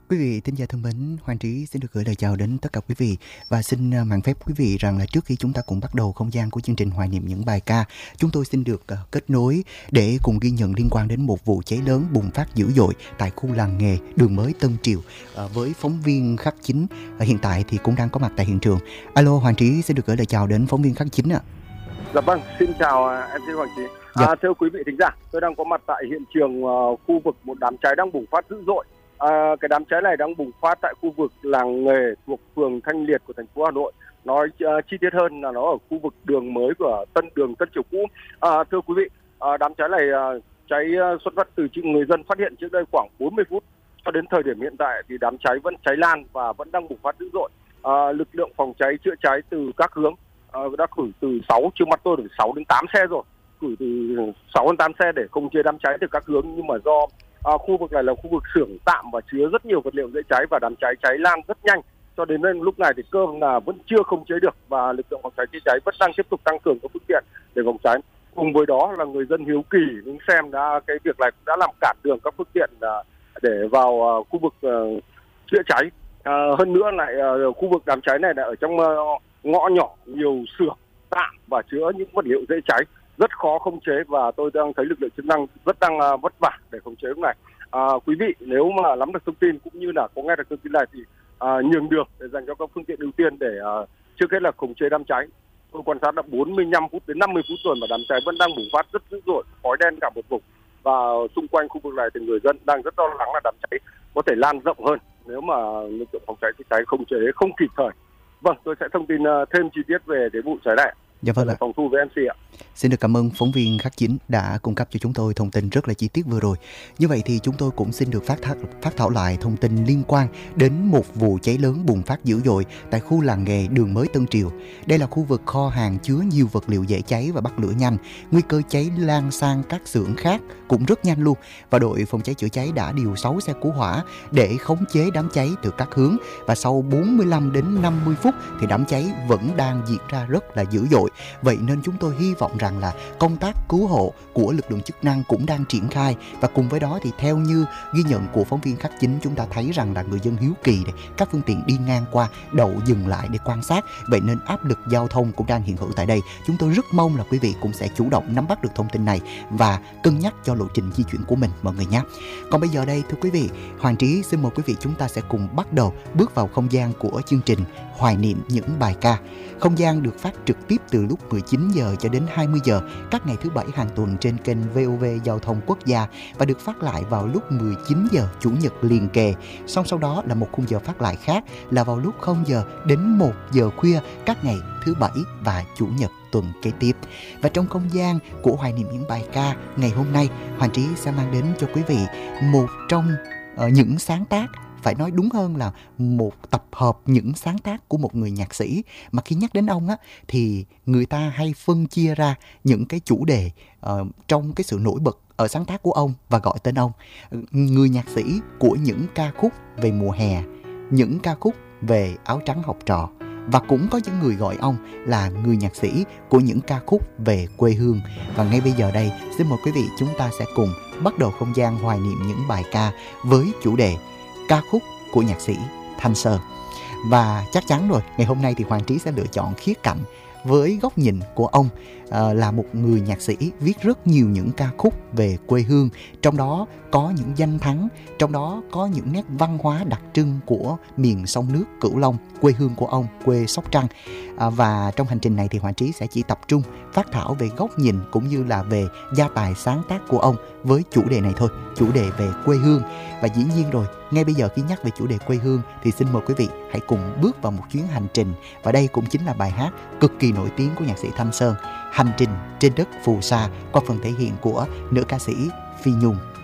Quý vị thính giả thân mến, Hoàng Trí xin được gửi lời chào đến tất cả quý vị và xin mạn phép quý vị rằng là trước khi chúng ta cùng bắt đầu không gian của chương trình hoài niệm những bài ca, chúng tôi xin được kết nối để cùng ghi nhận liên quan đến một vụ cháy lớn bùng phát dữ dội tại khu làng nghề đường mới Tân Triều với phóng viên Khắc Chính hiện tại thì cũng đang có mặt tại hiện trường. Alo, Hoàng Trí xin được gửi lời chào đến phóng viên Khắc Chính ạ. Dạ vâng, xin chào MC Hoàng Trí. Thưa quý vị thính giả, tôi đang có mặt tại hiện trường khu vực một đám cháy đang bùng phát dữ dội. Cái đám cháy này đang bùng phát tại khu vực làng nghề thuộc phường Thanh Liệt của thành phố Hà Nội. Nói chi tiết hơn là nó ở khu vực đường mới của đường Tân Triều cũ. Thưa quý vị, đám cháy này cháy xuất phát từ người dân phát hiện trước đây khoảng 40 phút. Cho đến thời điểm hiện tại thì đám cháy vẫn cháy lan và vẫn đang bùng phát dữ dội. Lực lượng phòng cháy chữa cháy từ các hướng đã cử từ 6, trước mắt tôi được 6 đến 8 xe rồi. Cử từ 6 đến 8 xe để khống chế đám cháy từ các hướng, nhưng mà do khu vực này là khu vực xưởng tạm và chứa rất nhiều vật liệu dễ cháy và đám cháy cháy lan rất nhanh, cho đến lúc này thì cơ là vẫn chưa khống chế được và lực lượng phòng cháy chữa cháy vẫn đang tiếp tục tăng cường các phương tiện để phòng cháy. Cùng với đó là người dân hiếu kỳ đứng xem cái việc này đã làm cản đường các phương tiện để vào khu vực chữa cháy. Hơn nữa lại khu vực đám cháy này là ở trong ngõ nhỏ, nhiều xưởng tạm và chứa những vật liệu dễ cháy, rất khó khống chế và tôi đang thấy lực lượng chức năng rất đang vất vả để khống chế lúc này. Quý vị nếu mà nắm được thông tin cũng như là có nghe được thông tin này thì nhường đường để dành cho các phương tiện ưu tiên để trước hết là khống chế đám cháy. Tôi quan sát đã 45 phút đến 50 phút rồi mà đám cháy vẫn đang bùng phát rất dữ dội, khói đen cả một vùng, và xung quanh khu vực này thì người dân đang rất lo lắng là đám cháy có thể lan rộng hơn nếu mà lực lượng phòng cháy chữa cháy khống chế không kịp thời. Vâng, tôi sẽ thông tin thêm chi tiết về cái vụ cháy này. Dạ vâng ạ. Phòng thu với MC ạ. Xin được cảm ơn phóng viên Khắc Chính đã cung cấp cho chúng tôi thông tin rất là chi tiết vừa rồi. Như vậy thì chúng tôi cũng xin được phát thảo lại thông tin liên quan đến một vụ cháy lớn bùng phát dữ dội tại khu làng nghề đường mới Tân Triều. Đây là khu vực kho hàng chứa nhiều vật liệu dễ cháy và bắt lửa nhanh. Nguy cơ cháy lan sang các xưởng khác cũng rất nhanh luôn. Và đội phòng cháy chữa cháy đã điều 6 xe cứu hỏa để khống chế đám cháy từ các hướng. Và sau 45 đến 50 phút thì đám cháy vẫn đang diễn ra rất là dữ dội. Vậy nên chúng tôi hy vọng rằng là công tác cứu hộ của lực lượng chức năng cũng đang triển khai, và cùng với đó thì theo như ghi nhận của phóng viên Khắc Chính, chúng ta thấy rằng là người dân hiếu kỳ này, các phương tiện đi ngang qua đậu dừng lại để quan sát, vậy nên áp lực giao thông cũng đang hiện hữu tại đây. Chúng tôi rất mong là quý vị cũng sẽ chủ động nắm bắt được thông tin này và cân nhắc cho lộ trình di chuyển của mình mọi người nhé. Còn bây giờ đây thưa quý vị, Hoàng Trí xin mời quý vị chúng ta sẽ cùng bắt đầu bước vào không gian của chương trình hoài niệm những bài ca. Không gian được phát trực tiếp từ lúc 19 giờ cho đến 20 giờ các ngày thứ Bảy hàng tuần trên kênh VOV Giao thông Quốc gia và được phát lại vào lúc 19 giờ Chủ nhật liền kề. Sau đó là một khung giờ phát lại khác là vào lúc 0 giờ đến 1 giờ khuya các ngày thứ Bảy và Chủ nhật tuần kế tiếp. Và trong không gian của hoài niệm những bài ca ngày hôm nay, Hoàng Trí sẽ mang đến cho quý vị một trong những sáng tác, phải nói đúng hơn là một tập hợp những sáng tác của một người nhạc sĩ mà khi nhắc đến ông á thì người ta hay phân chia ra những cái chủ đề trong cái sự nổi bật ở sáng tác của ông và gọi tên ông. Người nhạc sĩ của những ca khúc về mùa hè, những ca khúc về áo trắng học trò, và cũng có những người gọi ông là người nhạc sĩ của những ca khúc về quê hương. Và ngay bây giờ đây, xin mời quý vị chúng ta sẽ cùng bắt đầu không gian hoài niệm những bài ca với chủ đề ca khúc của nhạc sĩ Thanh Sơn. Và chắc chắn rồi, ngày hôm nay thì Hoàng Trí sẽ lựa chọn khía cạnh với góc nhìn của ông là một người nhạc sĩ viết rất nhiều những ca khúc về quê hương, trong đó có những danh thắng, trong đó có những nét văn hóa đặc trưng của miền sông nước Cửu Long, quê hương của ông, quê Sóc Trăng. Và trong hành trình này thì Hoàng Trí sẽ chỉ tập trung phát thảo về góc nhìn cũng như là về gia tài sáng tác của ông với chủ đề này thôi, chủ đề về quê hương. Và dĩ nhiên rồi, ngay bây giờ khi nhắc về chủ đề quê hương thì xin mời quý vị hãy cùng bước vào một chuyến hành trình. Và đây cũng chính là bài hát cực kỳ nổi tiếng của nhạc sĩ Thanh Sơn, Hành trình trên đất phù sa, qua phần thể hiện của nữ ca sĩ Phi Nhung.